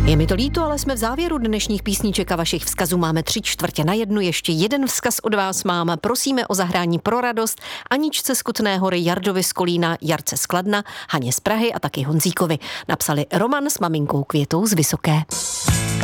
Je mi to líto, ale jsme v závěru dnešních písniček a vašich vzkazů máme 3/4 ještě jeden vzkaz od vás mám. Prosíme o zahrání Pro radost Aničce z Kutné Hory, Jardovi z Kolína, Jarce z Kladna, Haně z Prahy a taky Honzíkovi. Napsali Roman s maminkou Květou z Vysoké.